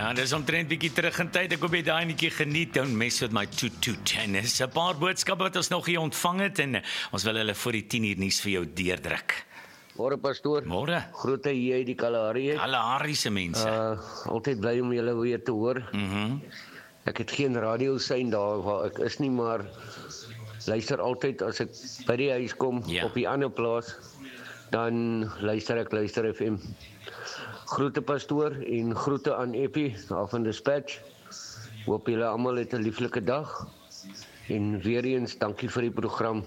Ja, dis omtrent bietjie terug in tyd. Ek hoop jy daai netjie geniet. Don't mess with my toot. En dis 'n paar boodskappe wat ons nog hier ontvang het en ons wil hulle voor die 10 uur nuus vir jou deurdruk. Môre pastoor. Môre. Groete hier uit die Kalahari. Kalahari se mense. Altyd bly om julle weer te hoor. Ek het geen radio sein daar waar ek is nie, maar luister altyd as ek by die huis kom op die ander plaas, dan luister FM. Groete pastoor en groete aan Eppie daar van Dispatch. Hoop julle almal het 'n lieflike dag en weer eens dankie vir die program.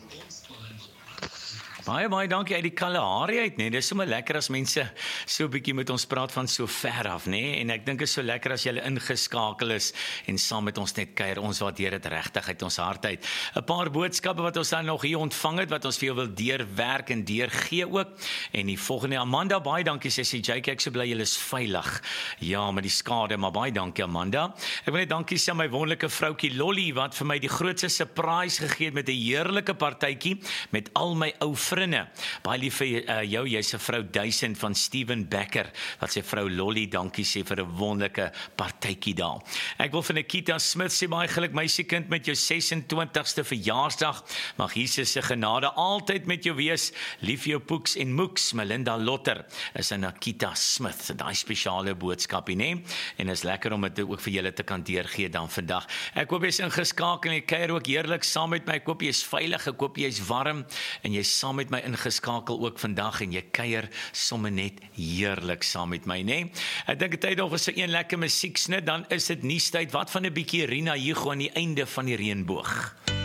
Baie dankie uit die Kalahari uit, nee. Dis sommer lekker as mense so 'n bietjie met ons praat van so ver af, nee. En ek dink is so lekker as jy ingeskakel is en saam met ons net kuier. Ons waardeer dit regtig uit ons hart uit. 'n Paar boodskappe wat ons dan nog hier ontvang het wat ons vir jou wil deurwerk en deurgee ook. En die volgende, Amanda, baie dankie. Sy sê JK, ek so bly julle is veilig. Ja, met die skade, maar baie dankie Amanda. Ek wil net dankie sê aan my wonderlike vroutjie Lolly wat vir my die grootste surprise gegee het met 'n heerlike partytjie met al my ou vriende. Baie lief vir jou, jy's 'n vrou Duisend van Steven Becker, wat sy vrou Lolly dankie sê vir 'n wonderlike partytjie daar. Ek wil vir Nikita Smith sê baie geluk meisiekind met jou 26ste verjaarsdag. Mag Jesus se genade altyd met jou wees. Lief jou poeks en moeks. Melinda Lotter is 'n Nikita Smith. Daai spesiale boodskapie, né? En is lekker om dit ook vir julle te kan deurgee dan vandag. Ek hoop jy's ingeskakel en jy kuier ook heerlik saam met my. Ek hoop jy's veilig, ek hoop jy's warm en jy's saam met my ingeskakel ook vandag en jy kuier sommer net heerlik saam met my, né? Ek dink dit tyd nog is so een lekker musieksnit, dan is dit nuustyd. Wat van 'n bietjie Rina Hugo aan die einde van die reënboog.